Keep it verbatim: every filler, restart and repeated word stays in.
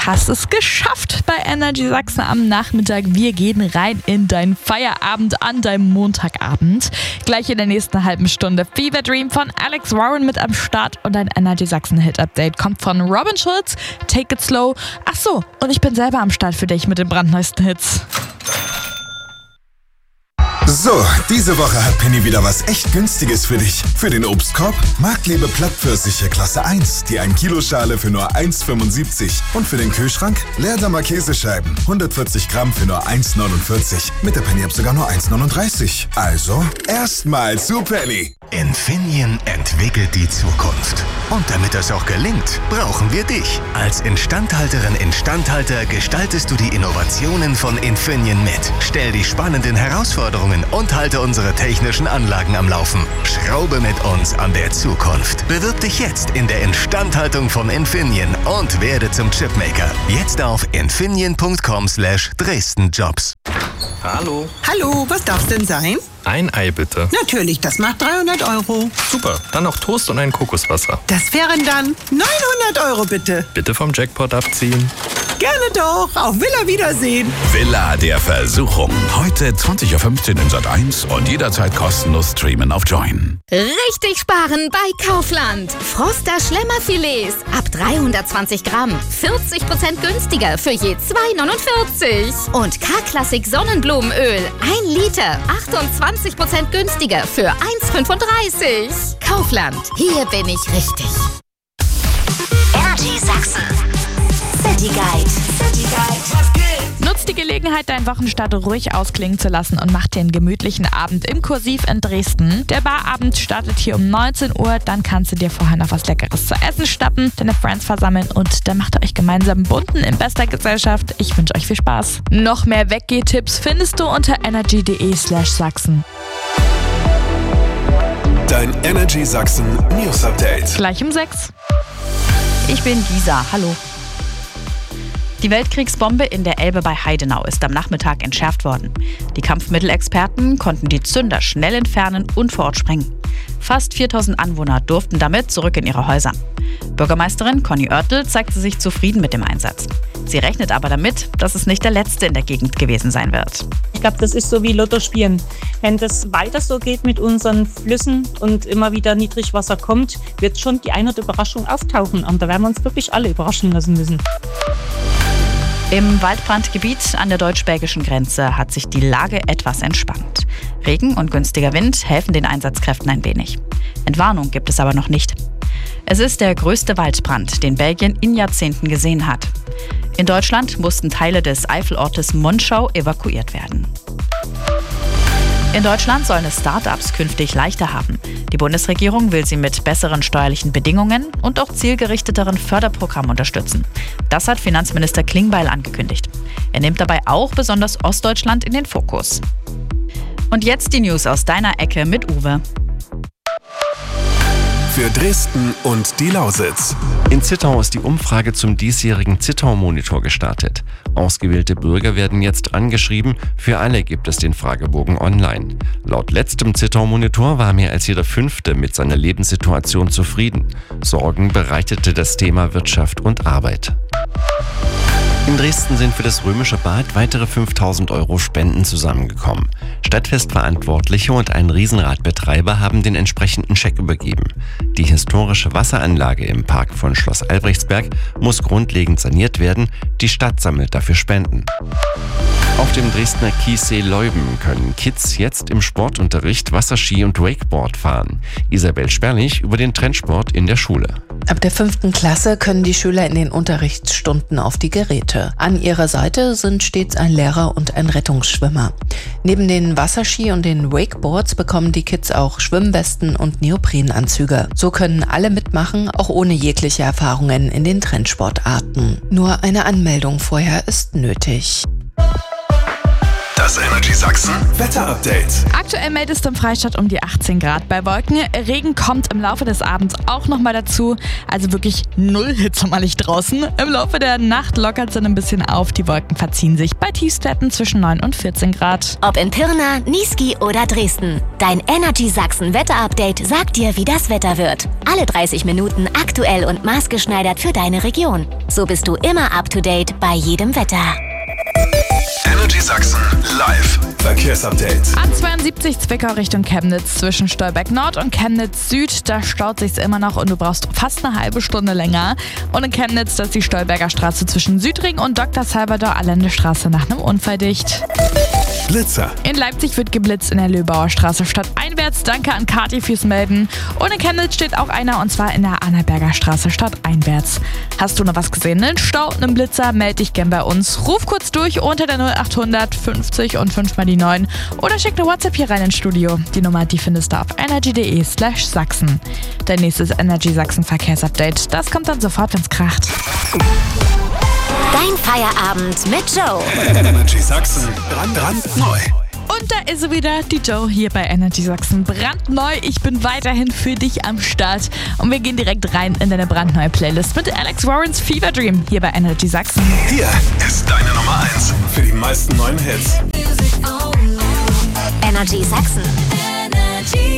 hast es geschafft bei Energy Sachsen am Nachmittag. Wir gehen rein in deinen Feierabend an deinem Montagabend. Gleich in der nächsten halben Stunde Fever Dream von Alex Warren mit am Start und ein Energy Sachsen Hit Update kommt von Robin Schulz. Take it slow. Ach so, und ich bin selber am Start für dich mit den brandneuesten Hits. So, diese Woche hat Penny wieder was echt Günstiges für dich. Für den Obstkorb Marktlebe Plattpfirsiche Klasse eins, die ein Kilo Schale für nur eins Komma fünfundsiebzig. Und für den Kühlschrank Leerdammer Käsescheiben, hundertvierzig Gramm für nur eins Komma neunundvierzig. Mit der Penny-App sogar nur eins Komma neununddreißig. Also, erstmal zu Penny. Infineon entwickelt die Zukunft. Und damit das auch gelingt, brauchen wir dich. Als Instandhalterin, Instandhalter gestaltest du die Innovationen von Infineon mit. Stell die spannenden Herausforderungen und halte unsere technischen Anlagen am Laufen. Schraube mit uns an der Zukunft. Bewirb dich jetzt in der Instandhaltung von Infineon und werde zum Chipmaker. Jetzt auf infineon punkt com slash Dresden Jobs. Hallo. Hallo, was darf's denn sein? Ein Ei bitte. Natürlich, das macht dreihundert Euro. Super, dann noch Toast und ein Kokoswasser. Das wären dann neunhundert Euro bitte. Bitte vom Jackpot abziehen. Gerne doch, auf Villa Wiedersehen. Villa der Versuchung. Heute zwanzig Uhr fünfzehn in Sat eins und jederzeit kostenlos streamen auf Join. Richtig sparen bei Kaufland. Froster Schlemmerfilets ab dreihundertzwanzig Gramm. vierzig Prozent günstiger für je zwei Komma neunundvierzig. Und K-Klassik Sonnenblumenöl. ein Liter. achtundzwanzig Prozent günstiger für eins Komma fünfunddreißig. Kaufland. Hier bin ich richtig. Energy Sachsen. City Guide. City Guide. Was geht? Nutz die Gelegenheit, deinen Wochenstart ruhig ausklingen zu lassen und mach dir einen gemütlichen Abend im Kursiv in Dresden. Der Barabend startet hier um neunzehn Uhr, dann kannst du dir vorher noch was Leckeres zu essen schnappen, deine Friends versammeln und dann macht ihr euch gemeinsam bunten in bester Gesellschaft. Ich wünsche euch viel Spaß. Noch mehr Weggeh-Tipps findest du unter energy.de slash Sachsen. Dein Energy Sachsen News Update. Gleich um sechs. Ich bin Gisa, hallo. Die Weltkriegsbombe in der Elbe bei Heidenau ist am Nachmittag entschärft worden. Die Kampfmittelexperten konnten die Zünder schnell entfernen und vor Ort sprengen. Fast viertausend Anwohner durften damit zurück in ihre Häuser. Bürgermeisterin Conny Oertel zeigte sich zufrieden mit dem Einsatz. Sie rechnet aber damit, dass es nicht der letzte in der Gegend gewesen sein wird. Ich glaube, das ist so wie Lotto spielen. Wenn das weiter so geht mit unseren Flüssen und immer wieder Niedrigwasser kommt, wird schon die eine oder andere Überraschung auftauchen. Und da werden wir uns wirklich alle überraschen lassen müssen. Im Waldbrandgebiet an der deutsch-belgischen Grenze hat sich die Lage etwas entspannt. Regen und günstiger Wind helfen den Einsatzkräften ein wenig. Entwarnung gibt es aber noch nicht. Es ist der größte Waldbrand, den Belgien in Jahrzehnten gesehen hat. In Deutschland mussten Teile des Eifelortes Monschau evakuiert werden. In Deutschland sollen es Start-ups künftig leichter haben. Die Bundesregierung will sie mit besseren steuerlichen Bedingungen und auch zielgerichteteren Förderprogrammen unterstützen. Das hat Finanzminister Klingbeil angekündigt. Er nimmt dabei auch besonders Ostdeutschland in den Fokus. Und jetzt die News aus deiner Ecke mit Uwe. Für Dresden und die Lausitz. In Zittau ist die Umfrage zum diesjährigen Zittau-Monitor gestartet. Ausgewählte Bürger werden jetzt angeschrieben. Für alle gibt es den Fragebogen online. Laut letztem Zittau-Monitor war mehr als jeder Fünfte mit seiner Lebenssituation zufrieden. Sorgen bereitete das Thema Wirtschaft und Arbeit. In Dresden sind für das Römische Bad weitere fünftausend Euro Spenden zusammengekommen. Stadtfestverantwortliche und ein Riesenradbetreiber haben den entsprechenden Scheck übergeben. Die historische Wasseranlage im Park von Schloss Albrechtsberg muss grundlegend saniert werden. Die Stadt sammelt dafür Spenden. Auf dem Dresdner Kiessee Leuben können Kids jetzt im Sportunterricht Wasserski und Wakeboard fahren. Isabel Sperlich über den Trendsport in der Schule. Ab der fünften Klasse können die Schüler in den Unterrichtsstunden auf die Geräte. An ihrer Seite sind stets ein Lehrer und ein Rettungsschwimmer. Neben den Wasserski und den Wakeboards bekommen die Kids auch Schwimmwesten und Neoprenanzüge. So können alle mitmachen, auch ohne jegliche Erfahrungen in den Trendsportarten. Nur eine Anmeldung vorher ist nötig. Das Energy Sachsen Wetter-Update. Aktuell meldet es im Freistaat um die achtzehn Grad bei Wolken. Regen kommt im Laufe des Abends auch nochmal dazu. Also wirklich null Hitze mal nicht draußen. Im Laufe der Nacht lockert es dann ein bisschen auf. Die Wolken verziehen sich bei Tiefstwerten zwischen neun und vierzehn Grad. Ob in Pirna, Niesky oder Dresden. Dein Energy Sachsen Wetter-Update sagt dir, wie das Wetter wird. Alle dreißig Minuten aktuell und maßgeschneidert für deine Region. So bist du immer up to date bei jedem Wetter. Energy Sachsen live Verkehrsupdate. A zweiundsiebzig Zwickau Richtung Chemnitz zwischen Stolberg Nord und Chemnitz Süd. Da staut sich's immer noch und du brauchst fast eine halbe Stunde länger. Und in Chemnitz, das ist die Stolberger Straße zwischen Südring und Doktor Salvador Allende Straße nach einem Unfall dicht. Blitzer. In Leipzig wird geblitzt in der Löbauer Straße stadteinwärts. Danke an Kati fürs Melden. Und in Chemnitz steht auch einer, und zwar in der Annaberger Straße stadteinwärts. Hast du noch was gesehen? Einen Stau, einen Blitzer? Meld dich gern bei uns. Ruf kurz durch unter der null achthundert fünfzig und fünf mal die neun oder schick eine WhatsApp hier rein ins Studio. Die Nummer, die findest du auf energy.de slash Sachsen. Dein nächstes Energy Sachsen Verkehrsupdate, das kommt dann sofort, wenn's kracht. Dein Feierabend mit Joe. Energy Sachsen brandneu. Und da ist sie wieder, die Joe hier bei Energy Sachsen brandneu. Ich bin weiterhin für dich am Start und wir gehen direkt rein in deine brandneue Playlist mit Alex Warrens Fever Dream hier bei Energy Sachsen. Hier ist deine Nummer eins für die meisten neuen Hits. Energy Sachsen.